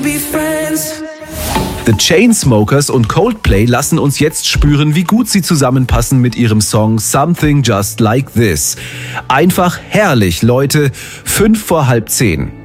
The Chainsmokers und Coldplay lassen uns jetzt spüren, wie gut sie zusammenpassen mit ihrem Song Something Just Like This. Einfach herrlich, Leute. 5 vor halb 10.